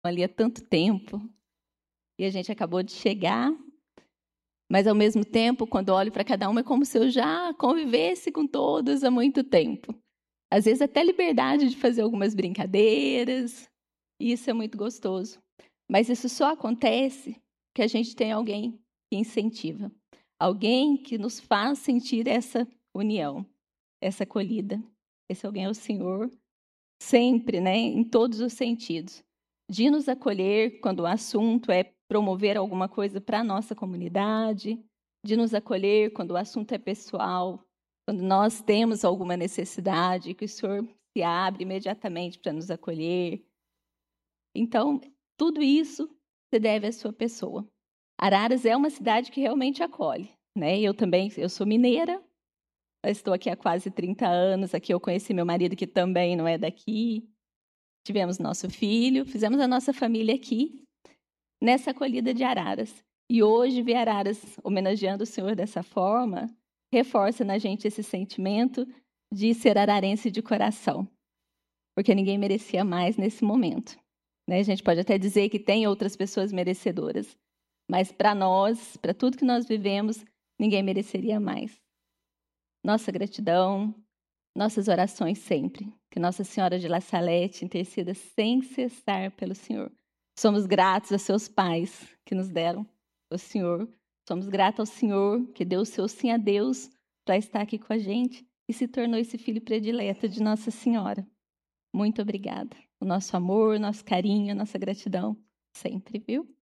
ali há tanto tempo e a gente acabou de chegar, mas ao mesmo tempo, quando olho para cada uma, é como se eu já convivesse com todos há muito tempo. Às vezes até liberdade de fazer algumas brincadeiras, e isso é muito gostoso. Mas isso só acontece porque a gente tem alguém que incentiva, alguém que nos faz sentir essa união, essa acolhida. Esse alguém é o Senhor, sempre, né, em todos os sentidos. De nos acolher quando o assunto é promover alguma coisa para a nossa comunidade, de nos acolher quando o assunto é pessoal, quando nós temos alguma necessidade, que o Senhor se abre imediatamente para nos acolher. Então, tudo isso se deve à sua pessoa. Araras é uma cidade que realmente acolhe, né? Eu sou mineira, eu estou aqui há quase 30 anos, aqui eu conheci meu marido que também não é daqui. Tivemos nosso filho, fizemos a nossa família aqui, nessa acolhida de Araras. E hoje, ver Araras homenageando o Senhor dessa forma, reforça na gente esse sentimento de ser ararense de coração, porque ninguém merecia mais nesse momento. Né? A gente pode até dizer que tem outras pessoas merecedoras, mas para nós, para tudo que nós vivemos, ninguém mereceria mais. Nossa gratidão, nossas orações sempre. Que Nossa Senhora de La Salete interceda sem cessar pelo Senhor. Somos gratos a seus pais que nos deram o Senhor. Somos gratos ao Senhor que deu o seu sim a Deus para estar aqui com a gente e se tornou esse filho predileto de Nossa Senhora. Muito obrigada. O nosso amor, nosso carinho, nossa gratidão sempre, viu?